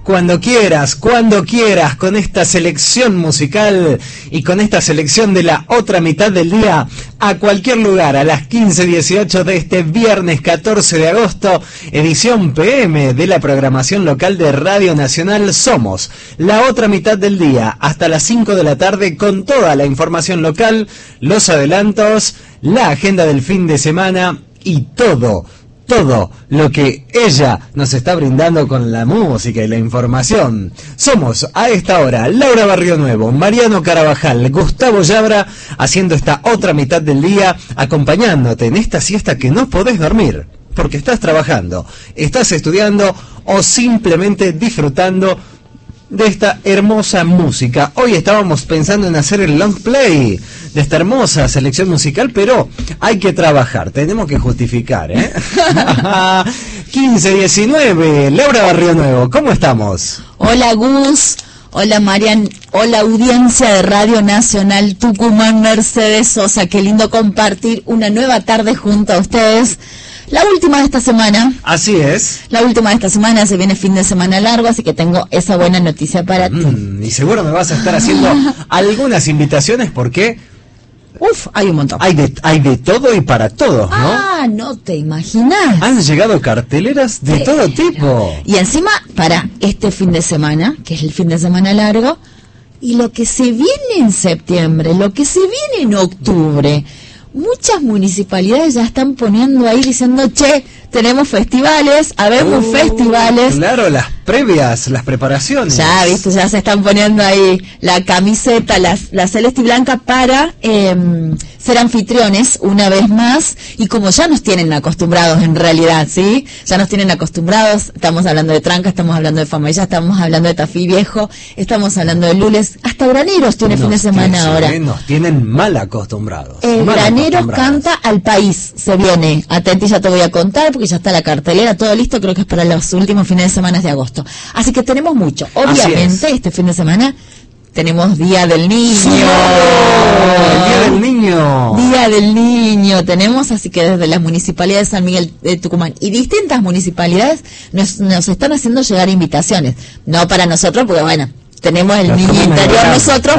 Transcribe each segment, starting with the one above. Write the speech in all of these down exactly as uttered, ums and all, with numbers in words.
Cuando quieras, cuando quieras, con esta selección musical y con esta selección de la otra mitad del día, a cualquier lugar, a las quince dieciocho de este viernes catorce de agosto, edición P M de la programación local de Radio Nacional. Somos la otra mitad del día, hasta las cinco de la tarde, con toda la información local, los adelantos, la agenda del fin de semana y todo, todo lo que ella nos está brindando con la música y la información. Somos a esta hora Laura Barrio Nuevo, Mariano Carabajal, Gustavo Yabra, haciendo esta otra mitad del día, acompañándote en esta siesta que no podés dormir, porque estás trabajando, estás estudiando o simplemente disfrutando de esta hermosa música. Hoy estábamos pensando en hacer el long play de esta hermosa selección musical, pero hay que trabajar, tenemos que justificar, ¿eh? quince diecinueve, Laura Barrio Nuevo, ¿cómo estamos? Hola Gus, hola Marian, hola audiencia de Radio Nacional Tucumán, Mercedes Sosa, qué lindo compartir una nueva tarde junto a ustedes. La última de esta semana. Así es. La última de esta semana, se viene fin de semana largo, así que tengo esa buena noticia para mm, ti. Y seguro me vas a estar haciendo algunas invitaciones porque, uf, hay un montón. Hay de, hay de todo y para todos, ¿no? Ah, no te imaginas. Han llegado carteleras de Pero, todo tipo. Y encima, para este fin de semana, que es el fin de semana largo, y lo que se viene en septiembre, lo que se viene en octubre. Muchas municipalidades ya están poniendo ahí diciendo, che, tenemos festivales, habemos uh, festivales. Claro, las previas, las preparaciones. Ya, viste, ya se están poniendo ahí la camiseta, la, la celeste y blanca para eh, ser anfitriones una vez más. Y como ya nos tienen acostumbrados en realidad, ¿sí? Ya nos tienen acostumbrados, estamos hablando de Tranca, estamos hablando de Famaya, estamos hablando de Tafí Viejo, estamos hablando de Lules, hasta Graneros tiene nos fin de semana tiene, ahora. Nos tienen mal acostumbrados. Eh, mal Graneros canta al país, se viene. Atenti, ya te voy a contar, porque ya está la cartelera, todo listo, creo que es para los últimos fines de semana de agosto. Así que tenemos mucho. Obviamente, este fin de semana tenemos Día del Niño. ¡Oh! Día del Niño. Día del Niño tenemos, así que desde las municipalidades de San Miguel de Tucumán y distintas municipalidades nos, nos están haciendo llegar invitaciones. No para nosotros, porque bueno, tenemos el niño interior nosotros,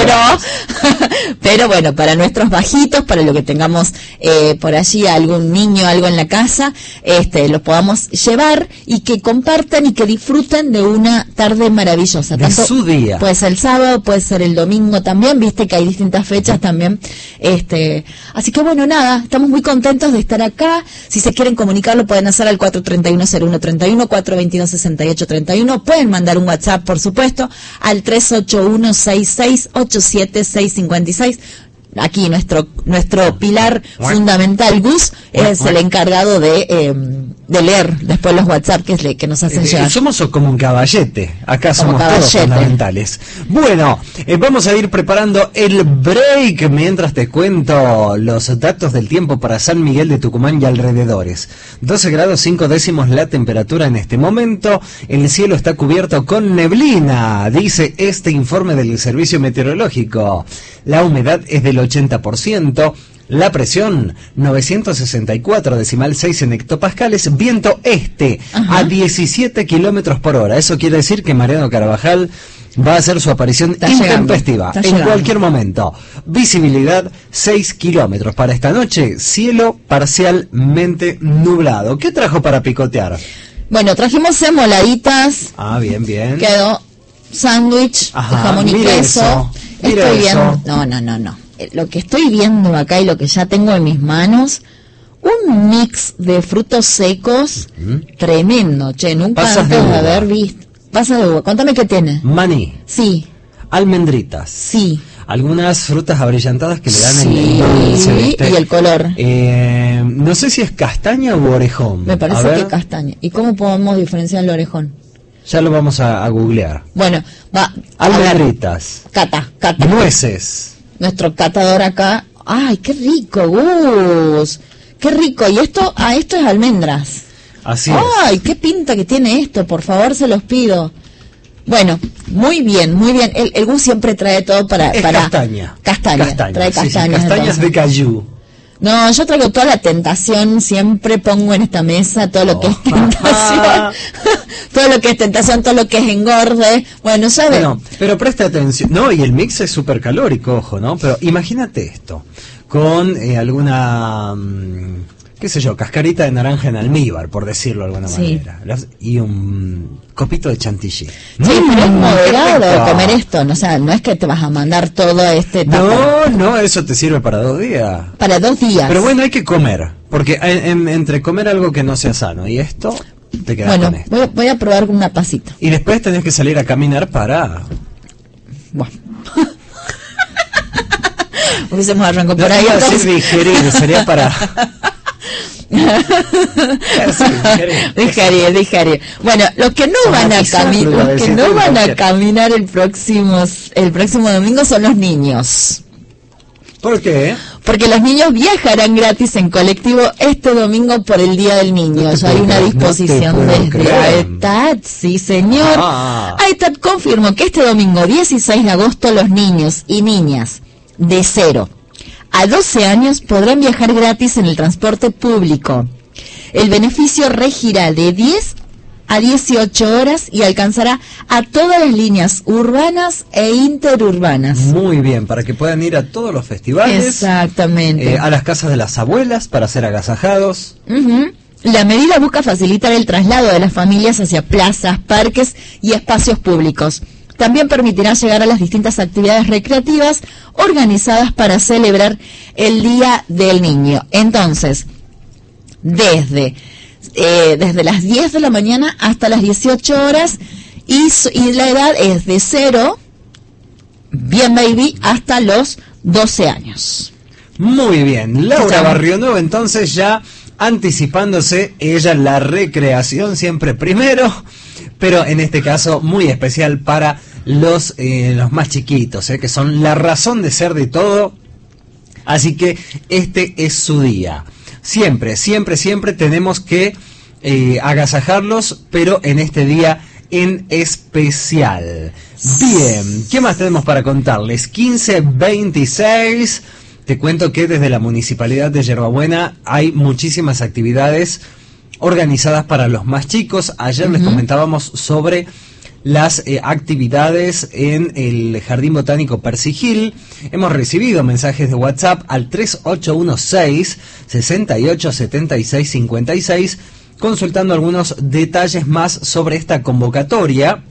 pero pero bueno, para nuestros bajitos, para lo que tengamos eh, por allí algún niño, algo en la casa, este, los podamos llevar y que compartan y que disfruten de una tarde maravillosa. De Tanto, su día. Puede ser el sábado, puede ser el domingo también, viste que hay distintas fechas también. Este, así que bueno, nada, estamos muy contentos de estar acá. Si se quieren comunicar, lo pueden hacer al cuatro tres uno cero uno tres uno, cuatro dos dos, seis ocho tres uno. Pueden mandar un WhatsApp, por supuesto, al tres ocho uno, seis seis ocho siete seis cinco seis. Aquí nuestro nuestro pilar fundamental, Gus, es el encargado de eh, de leer después los WhatsApp que, es le, que nos hacen llegar. Eh, somos como un caballete, acá como somos caballete. Todos fundamentales. Bueno, eh, vamos a ir preparando el break mientras te cuento los datos del tiempo para San Miguel de Tucumán y alrededores. doce grados cinco décimos la temperatura en este momento, el cielo está cubierto con neblina, dice este informe del Servicio Meteorológico. La humedad es del ochenta por ciento, la presión novecientos sesenta y cuatro decimal seis en hectopascales, viento este Ajá. a diecisiete kilómetros por hora. Eso quiere decir que Mariano Carabajal va a hacer su aparición está intempestiva en llegando. Cualquier momento. Visibilidad seis kilómetros para esta noche, cielo parcialmente nublado. ¿Qué trajo para picotear? Bueno, trajimos emoladitas. Ah, bien, bien. Quedó sándwich, jamón y queso. Eso, estoy viendo. No, no, no, no. Lo que estoy viendo acá y lo que ya tengo en mis manos, un mix de frutos secos uh-huh. tremendo, che, nunca Pasas antes de, de haber visto. Pasa de uva, contame qué tiene. Maní. Sí. Almendritas. Sí. Algunas frutas abrillantadas que le dan sí. el, el celeste. Y el color. Eh, no sé si es castaña u orejón. Me parece que castaña. ¿Y cómo podemos diferenciar el orejón? Ya lo vamos a, a googlear. Bueno, va. Almendritas. Cata, cata. Nueces. Nuestro catador acá. ¡Ay, qué rico, Gus! ¡Qué rico! Y esto, ah, esto es almendras. Así ¡Ay, es. qué pinta que tiene esto! Por favor, se los pido. Bueno, muy bien, muy bien. El, el Gus siempre trae todo para... Es para castaña. Castaña. Castaña. Trae Sí, castañas. sí, castañas de cayú. No, yo traigo toda la tentación, siempre pongo en esta mesa todo lo oh. que es tentación, todo lo que es tentación, todo lo que es engorde, bueno, ¿sabes? Bueno, pero presta atención, no, y el mix es súper calórico, ojo, ¿no? Pero imagínate esto, con eh, alguna, mmm, qué sé yo, cascarita de naranja en almíbar, por decirlo de alguna sí. manera, y un copito de chantilly. Sí, mm, pero es moderado comer esto, no, o sea, no es que te vas a mandar todo este tupper. No, no, eso te sirve para dos días. Para dos días. Pero bueno, hay que comer, porque en, en, entre comer algo que no sea sano y esto, te quedas bueno, con esto. Voy, voy a probar una pasita. Y después tenés que salir a caminar para... Bueno. Hubiésemos arrancado por no, ahí. No, entonces... digerir, sería para... Digerir, digerir. Bueno, los que no van a caminar, los que no van a caminar el próximo, el próximo domingo son los niños. ¿Por qué? Porque los niños viajarán gratis en colectivo este domingo por el Día del Niño. No ya hay una disposición no desde AETAT, sí señor. Ah. AETAT confirmó que este domingo dieciséis de agosto los niños y niñas de cero a doce años podrán viajar gratis en el transporte público. El beneficio regirá de diez a dieciocho horas y alcanzará a todas las líneas urbanas e interurbanas. Muy bien, para que puedan ir a todos los festivales. Exactamente. Eh, a las casas de las abuelas para ser agasajados. Uh-huh. La medida busca facilitar el traslado de las familias hacia plazas, parques y espacios públicos. También permitirá llegar a las distintas actividades recreativas organizadas para celebrar el Día del Niño. Entonces, desde, eh, desde las diez de la mañana hasta las dieciocho horas y, y la edad es de cero, bien baby, hasta los doce años. Muy bien, Laura Barrionuevo entonces ya anticipándose, ella la recreación siempre primero, pero en este caso muy especial para los eh, los más chiquitos, eh, que son la razón de ser de todo, así que este es su día. Siempre, siempre, siempre tenemos que eh, agasajarlos, pero en este día en especial. Bien, ¿qué más tenemos para contarles? quince veintiséis, te cuento que desde la Municipalidad de Yerbabuena hay muchísimas actividades organizadas para los más chicos. Ayer uh-huh. les comentábamos sobre las eh, actividades en el Jardín Botánico Percy Hill. Hemos recibido mensajes de WhatsApp al tres ocho uno seis, seis ocho siete seis cinco seis consultando algunos detalles más sobre esta convocatoria.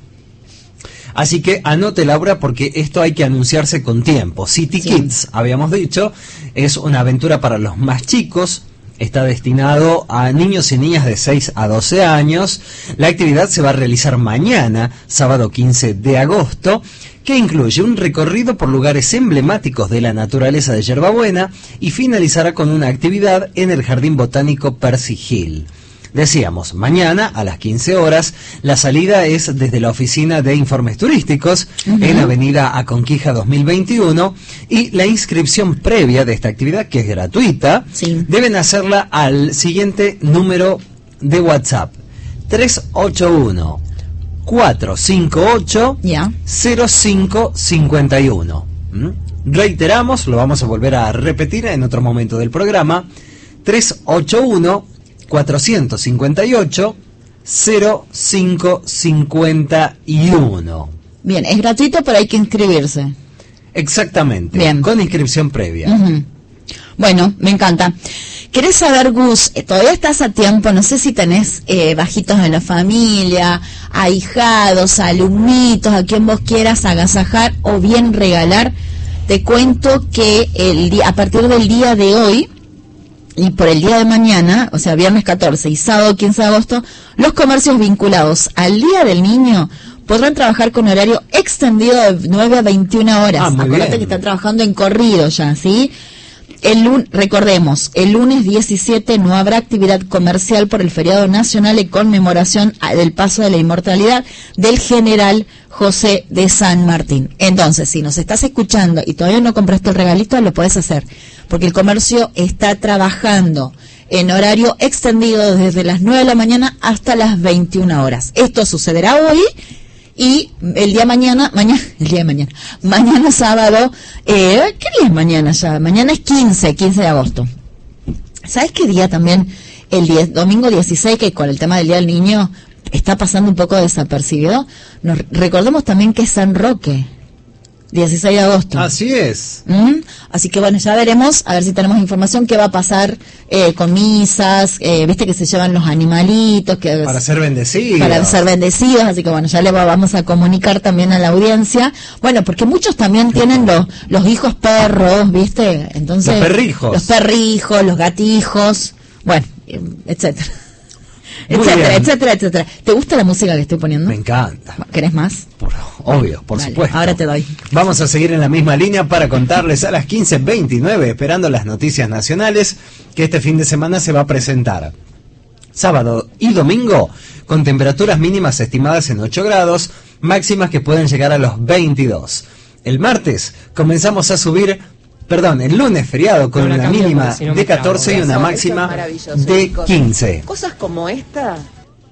Así que anote, Laura, porque esto hay que anunciarse con tiempo. City sí. Kids, habíamos dicho, es una aventura para los más chicos. Está destinado a niños y niñas de seis a doce años. La actividad se va a realizar mañana, sábado quince de agosto, que incluye un recorrido por lugares emblemáticos de la naturaleza de Yerbabuena y finalizará con una actividad en el Jardín Botánico Percy Hill. Decíamos, mañana a las quince horas, la salida es desde la Oficina de Informes Turísticos, uh-huh. en Avenida Aconquija dos mil veintiuno, y la inscripción previa de esta actividad, que es gratuita, sí. deben hacerla al siguiente número de WhatsApp, tres ocho uno, cuatro cinco ocho, yeah. cero cinco cinco uno. ¿Mm? Reiteramos, lo vamos a volver a repetir en otro momento del programa, tres ocho uno, cuatrocientos cincuenta y ocho, cero cinco cincuenta y uno. Bien, es gratuito, pero hay que inscribirse. Exactamente, bien. Con inscripción previa. Uh-huh. Bueno, me encanta. ¿Querés saber, Gus? Todavía estás a tiempo, no sé si tenés eh, bajitos en la familia, ahijados, alumnitos, a quien vos quieras agasajar o bien regalar. Te cuento que el día, a partir del día de hoy, y por el día de mañana, o sea, viernes catorce y sábado quince de agosto, los comercios vinculados al Día del Niño podrán trabajar con horario extendido de nueve a veintiuna horas. Ah, Acuérdate bien. que están trabajando en corrido ya, ¿sí? El lunes, recordemos, el lunes diecisiete no habrá actividad comercial por el feriado nacional en conmemoración del paso de la inmortalidad del general José de San Martín. Entonces, si nos estás escuchando y todavía no compraste el regalito, lo puedes hacer, porque el comercio está trabajando en horario extendido desde las nueve de la mañana hasta las veintiuna horas. Esto sucederá hoy y el día mañana, mañana, el día de mañana, mañana sábado, eh, ¿qué día es mañana ya? Mañana es quince, quince de agosto. ¿Sabes qué día también? El diez, domingo dieciséis, que con el tema del Día del Niño está pasando un poco desapercibido. Nos recordemos también que es San Roque, dieciséis de agosto. Así es. ¿Mm? Así que bueno, ya veremos, a ver si tenemos información qué va a pasar eh, con misas, eh, viste que se llevan los animalitos. Que para ser bendecidos. Para ser bendecidos, así que bueno, ya le vamos a comunicar también a la audiencia. Bueno, porque muchos también tienen los, los hijos perros, viste, entonces. Los perrijos. Los perrijos, los gatijos, bueno, etcétera. Muy etcétera, bien. etcétera, etcétera. ¿Te gusta la música que estoy poniendo? Me encanta. ¿Querés más? Por, obvio, por Dale, supuesto. ahora te doy. Vamos a seguir en la misma línea para contarles a las quince veintinueve, esperando las noticias nacionales, que este fin de semana se va a presentar. Sábado y domingo, con temperaturas mínimas estimadas en ocho grados, máximas que pueden llegar a los veintidós. El martes comenzamos a subir, perdón, el lunes feriado con una mínima de catorce y una máxima de quince. Cosas como esta.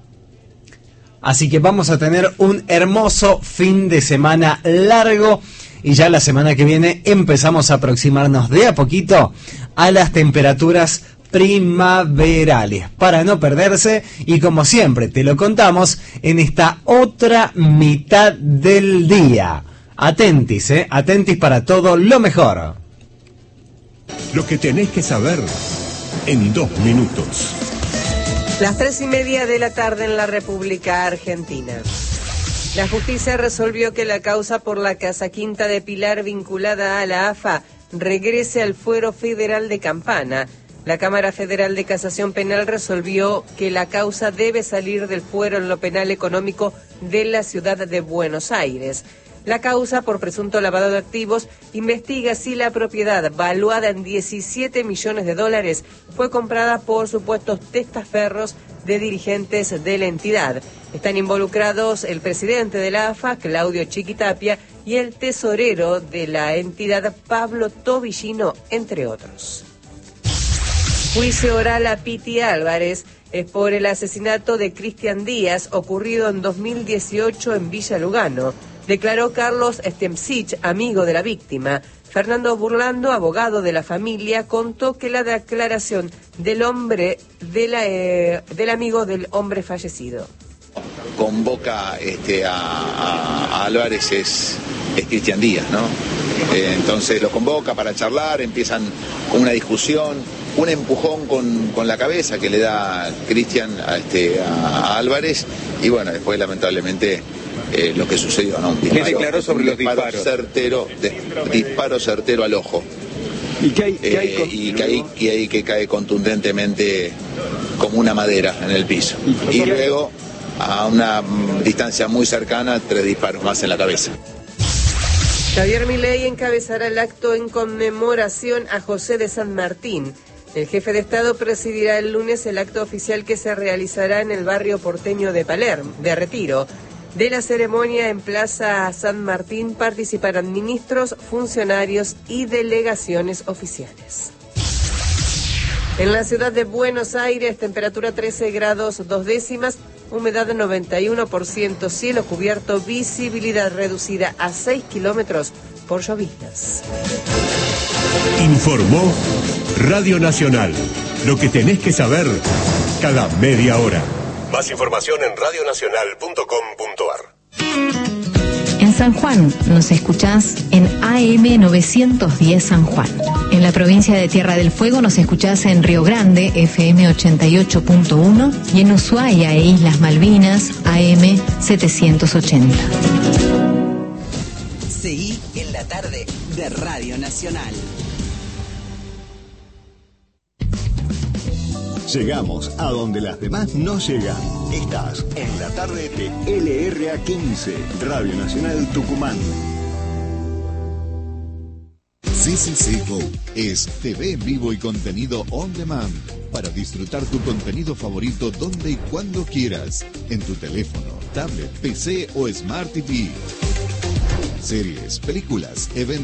Así que vamos a tener un hermoso fin de semana largo y ya la semana que viene empezamos a aproximarnos de a poquito a las temperaturas primaverales para no perderse, y como siempre te lo contamos en esta otra mitad del día. Atentis, eh, atentis para todo lo mejor. Lo que tenés que saber en dos minutos. Las tres y media de la tarde en la República Argentina. La justicia resolvió que la causa por la Casa Quinta de Pilar vinculada a la A F A regrese al fuero federal de Campana. La Cámara Federal de Casación Penal resolvió que la causa debe salir del fuero en lo penal económico de la ciudad de Buenos Aires. La causa por presunto lavado de activos investiga si la propiedad, valuada en diecisiete millones de dólares, fue comprada por supuestos testaferros de dirigentes de la entidad. Están involucrados el presidente de la A F A, Claudio Chiquitapia, y el tesorero de la entidad, Pablo Tobillino, entre otros. Juicio oral a Piti Álvarez es por el asesinato de Cristian Díaz, ocurrido en dos mil dieciocho en Villa Lugano. Declaró Carlos Stemsich, amigo de la víctima. Fernando Burlando, abogado de la familia, contó que la declaración del hombre, de la, eh, del amigo del hombre fallecido. Convoca este, a, a, a Álvarez es, es Cristian Díaz, ¿no? Eh, entonces lo convoca para charlar, empiezan con una discusión, un empujón con, con la cabeza que le da Cristian a, este, a, a Álvarez, y bueno, después lamentablemente eh, lo que sucedió, ¿no? Un disparo, ¿Qué declaró sobre los disparo disparos? Certero, de, disparo certero al ojo. ¿Y qué hay, qué hay Eh, con- y, que ahí, y ahí que cae contundentemente como una madera en el piso. Y luego, a una mm, distancia muy cercana, tres disparos más en la cabeza. Javier Milei encabezará el acto en conmemoración a José de San Martín. El jefe de Estado presidirá el lunes el acto oficial que se realizará en el barrio porteño de Palermo, de Retiro. De la ceremonia en Plaza San Martín participarán ministros, funcionarios y delegaciones oficiales. En la ciudad de Buenos Aires, temperatura trece grados dos décimas, humedad noventa y uno por ciento, cielo cubierto, visibilidad reducida a seis kilómetros por lloviznas. Informó Radio Nacional. Lo que tenés que saber cada media hora. Más información en radionacional punto com punto ar. En San Juan nos escuchás en A M novecientos diez San Juan. En la provincia de Tierra del Fuego nos escuchás en Río Grande, F M ochenta y ocho punto uno, y en Ushuaia e Islas Malvinas, A M setecientos ochenta. Seguí en la tarde de Radio Nacional. Llegamos a donde las demás no llegan. Estás en la tarde de L R A quince, Radio Nacional Tucumán. C C C Go es T V en vivo y contenido on demand para disfrutar tu contenido favorito donde y cuando quieras, en tu teléfono, tablet, P C o Smart T V. Series, películas, eventos